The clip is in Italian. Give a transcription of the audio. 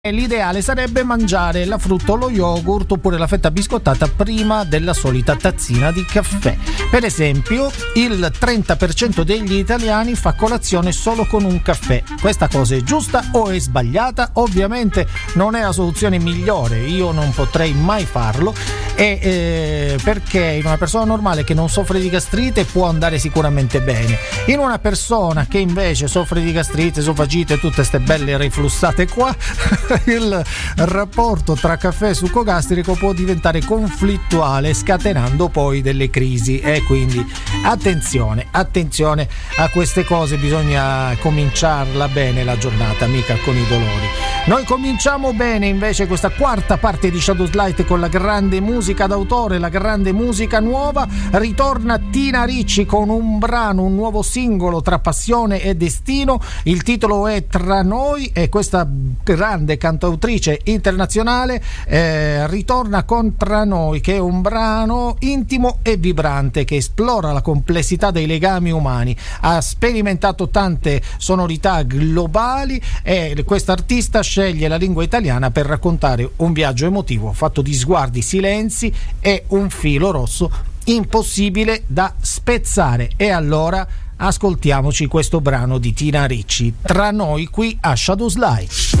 L'ideale sarebbe mangiare la frutta o lo yogurt oppure la fetta biscottata prima della solita tazzina di caffè. Per esempio, il 30% degli italiani fa colazione solo con un caffè. Questa cosa è giusta o è sbagliata? Ovviamente non è la soluzione migliore, io non potrei mai farlo, perché in una persona normale che non soffre di gastrite può andare sicuramente bene. In una persona che invece soffre di gastrite, esofagite e tutte queste belle reflussate qua, il rapporto tra caffè e succo gastrico può diventare conflittuale, scatenando poi delle crisi. E quindi attenzione a queste cose, bisogna cominciarla bene la giornata, mica con i dolori. Noi cominciamo bene invece questa quarta parte di Shadows Light con la grande musica d'autore, la grande musica nuova. Ritorna Tina Ricci con un brano, un nuovo singolo tra passione e destino. Il titolo è Tra noi, e questa grande cantautrice internazionale ritorna con Tra noi, che è un brano intimo e vibrante che esplora la complessità dei legami umani. Ha sperimentato tante sonorità globali e questa artista sceglie la lingua italiana per raccontare un viaggio emotivo fatto di sguardi, silenzi e un filo rosso impossibile da spezzare. E allora ascoltiamoci questo brano di Tina Ricci, Tra noi, qui a Shadows Light.